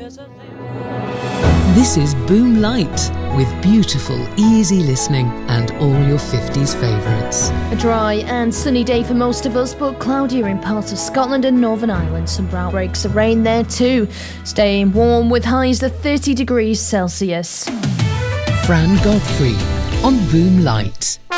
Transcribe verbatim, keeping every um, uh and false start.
This is Boom Light, with beautiful, easy listening and all your fifties favourites. A dry and sunny day for most of us, but cloudier in parts of Scotland and Northern Ireland. Some outbreaks of rain there too. Staying warm with highs of thirty degrees Celsius. Fran Godfrey on Boom Light.